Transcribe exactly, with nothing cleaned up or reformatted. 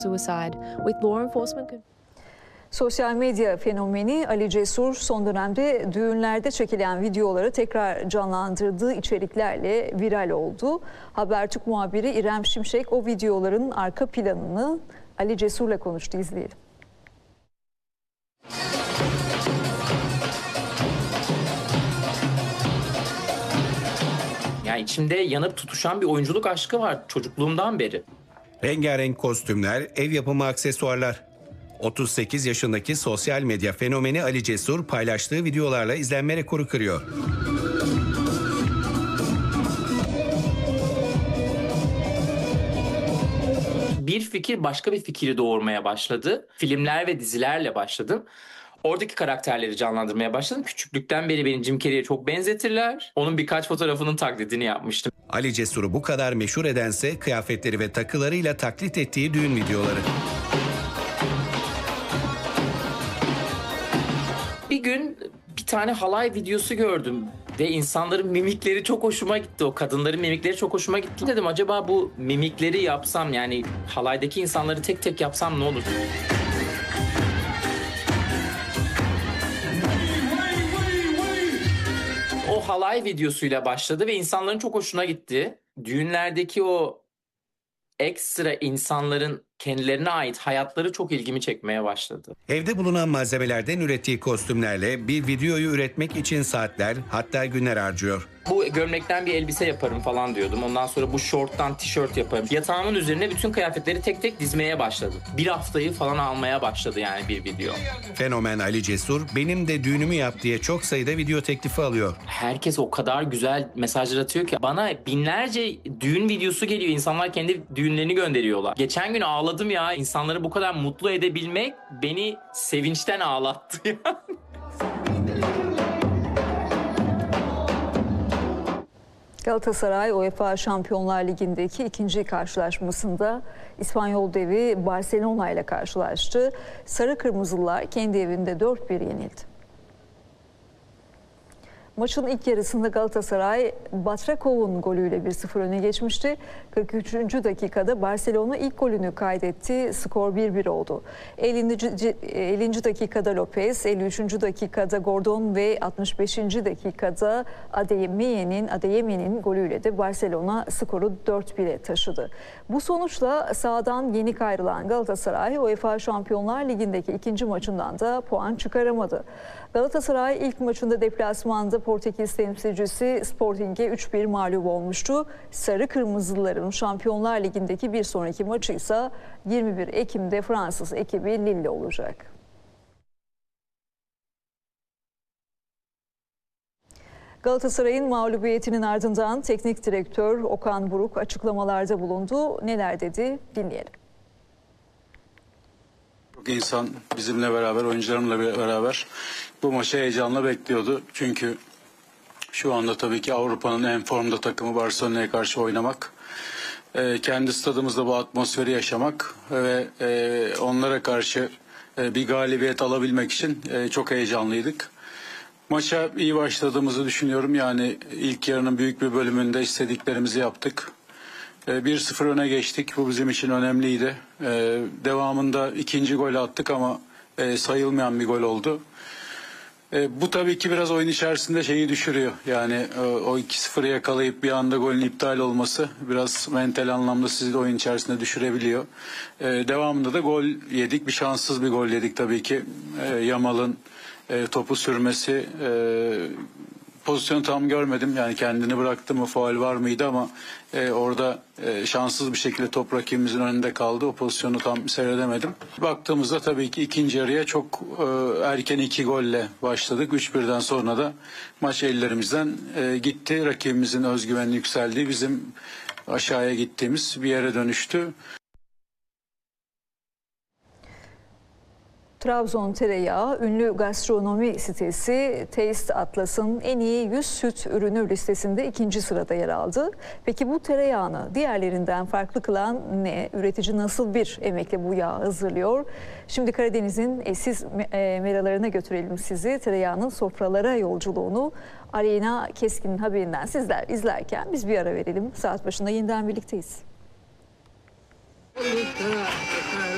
suicide, with law enforcement. Sosyal medya fenomeni Ali Cesur son dönemde düğünlerde çekilen videoları tekrar canlandırdığı içeriklerle viral oldu. Habertürk muhabiri İrem Şimşek o videoların arka planını Ali Cesur'la konuştu, izleyelim. Yani içimde yanıp tutuşan bir oyunculuk aşkı var çocukluğumdan beri. Rengarenk kostümler, ev yapımı aksesuarlar. otuz sekiz yaşındaki sosyal medya fenomeni Ali Cesur paylaştığı videolarla izlenme rekoru kırıyor. Bir fikir başka bir fikri doğurmaya başladı. Filmler ve dizilerle başladım. Oradaki karakterleri canlandırmaya başladım. Küçüklükten beri beni Jim Carrey'e çok benzetirler. Onun birkaç fotoğrafının taklidini yapmıştım. Ali Cesur'u bu kadar meşhur edense kıyafetleri ve takılarıyla taklit ettiği düğün videoları. Bir gün bir tane halay videosu gördüm ve insanların mimikleri çok hoşuma gitti. O kadınların mimikleri çok hoşuma gitti. Dedim acaba bu mimikleri yapsam, yani halaydaki insanları tek tek yapsam ne olur? O halay videosuyla başladı ve insanların çok hoşuna gitti. Düğünlerdeki o ekstra insanların kendilerine ait hayatları çok ilgimi çekmeye başladı. Evde bulunan malzemelerden ürettiği kostümlerle bir videoyu üretmek için saatler, hatta günler harcıyor. Bu gömlekten bir elbise yaparım falan diyordum. Ondan sonra bu şorttan tişört yaparım. Yatağımın üzerine bütün kıyafetleri tek tek dizmeye başladım. Bir haftayı falan almaya başladı yani bir video. Fenomen Ali Cesur, benim de düğünümü yap diye çok sayıda video teklifi alıyor. Herkes o kadar güzel mesajlar atıyor ki. Bana binlerce düğün videosu geliyor. İnsanlar kendi düğünlerini gönderiyorlar. Geçen gün ağladım ya. İnsanları bu kadar mutlu edebilmek beni sevinçten ağlattı. Galatasaray UEFA Şampiyonlar Ligi'ndeki ikinci karşılaşmasında İspanyol devi Barcelona ile karşılaştı. Sarı Kırmızılılar kendi evinde dört bir yenildi. Maçın ilk yarısında Galatasaray Batrakov'un golüyle bir sıfır öne geçmişti. kırk üçüncü dakikada Barcelona ilk golünü kaydetti. Skor bir bir oldu. ellinci dakikada Lopez, elli üçüncü dakikada Gordon ve altmış beşinci dakikada Adeyemi'nin Adeyemi'nin golüyle de Barcelona skoru dört bire taşıdı. Bu sonuçla sahadan yenik ayrılan Galatasaray UEFA Şampiyonlar Ligi'ndeki ikinci maçından da puan çıkaramadı. Galatasaray ilk maçında deplasmanda Portekiz temsilcisi Sporting'e üç bir mağlup olmuştu. Sarı Kırmızılıların Şampiyonlar Ligi'ndeki bir sonraki maçı ise yirmi bir Ekim'de Fransız ekibi Lille olacak. Galatasaray'ın mağlubiyetinin ardından teknik direktör Okan Buruk açıklamalarda bulundu. Neler dedi dinleyelim. Çok insan bizimle beraber, oyuncularımla beraber bu maçı heyecanla bekliyordu. Çünkü şu anda tabii ki Avrupa'nın en formda takımı Barcelona'ya karşı oynamak, kendi stadımızda bu atmosferi yaşamak ve onlara karşı bir galibiyet alabilmek için çok heyecanlıydık. Maça iyi başladığımızı düşünüyorum. Yani ilk yarının büyük bir bölümünde istediklerimizi yaptık. bir sıfır öne geçtik. Bu bizim için önemliydi. Devamında ikinci gol attık ama sayılmayan bir gol oldu. Bu tabii ki biraz oyun içerisinde şeyi düşürüyor. Yani o iki sıfırı yakalayıp bir anda golün iptal olması biraz mental anlamda sizi de oyun içerisinde düşürebiliyor. Devamında da gol yedik. Bir şanssız bir gol yedik tabii ki. Yamal'ın topu sürmesi... Pozisyonu tam görmedim. Yani kendini bıraktı mı, faul var mıydı ama e, orada e, şanssız bir şekilde top rakibimizin önünde kaldı. O pozisyonu tam seyredemedim. Baktığımızda tabii ki ikinci yarıya çok e, erken iki golle başladık. üç birden sonra da maç ellerimizden e, gitti. Rakibimizin özgüveni yükseldi. Bizim aşağıya gittiğimiz bir yere dönüştü. Trabzon Tereyağı ünlü gastronomi sitesi Taste Atlas'ın en iyi yüz süt ürünü listesinde ikinci sırada yer aldı. Peki bu tereyağını diğerlerinden farklı kılan ne? Üretici nasıl bir emekle bu yağı hazırlıyor? Şimdi Karadeniz'in eşsiz meralarına götürelim sizi. Tereyağının sofralara yolculuğunu Aleyna Keskin'in haberinden sizler izlerken biz bir ara verelim. Saat başında yeniden birlikteyiz.